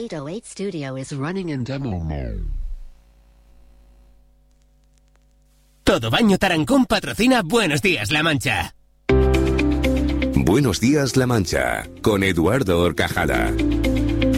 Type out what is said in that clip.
808 Studio is running in demo mode. Todo Baño Tarancón patrocina Buenos Días, La Mancha. Buenos Días, La Mancha, con Eduardo Horcajada.